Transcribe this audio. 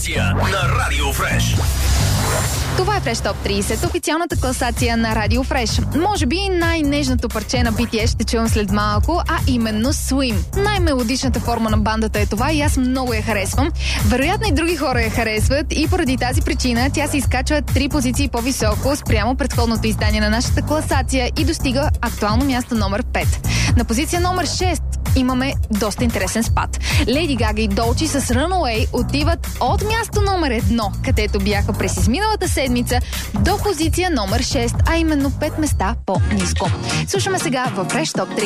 класация на Радио Фреш. Това е Fresh Top 30, официалната класация на Радио Фреш. Може би най-нежното парче на BTS ще чувам след малко, а именно Swim. Най-мелодичната форма на бандата е това и аз много я харесвам. Вероятно и други хора я харесват и поради тази причина тя се изкачва 3 позиции по-високо спрямо предходното издание на нашата класация и достига актуално място номер 5. На позиция номер 6 имаме доста интересен спад. Леди Гага и Долчи с Runaway отиват от място номер 1, където бяха през изминалата седмица, до позиция номер 6, а именно 5 места по-ниско. Слушаме сега в Fresh Top 30.